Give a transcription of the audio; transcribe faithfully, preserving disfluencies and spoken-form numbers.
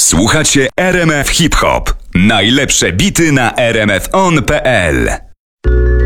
Słuchacie R M F Hip Hop. Najlepsze bity na r m f on kropka p l.